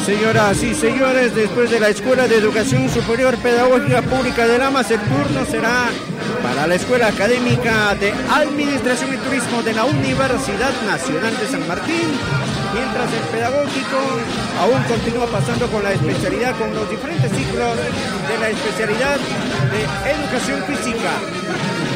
Señoras y señores, después de la Escuela de Educación Superior Pedagógica Pública de Lamas, el turno será para la Escuela Académica de Administración y Turismo de la Universidad Nacional de San Martín, mientras el pedagógico aún continúa pasando con la especialidad, con los diferentes ciclos de la especialidad de Educación Física.